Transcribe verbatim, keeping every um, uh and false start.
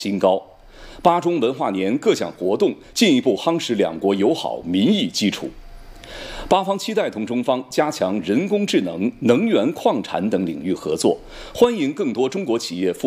新高。巴中文化年各项活动进一步夯实两国友好民意基础。巴方期待同中方加强人工智能、能源、矿产等领域合作，欢迎更多中国企业赴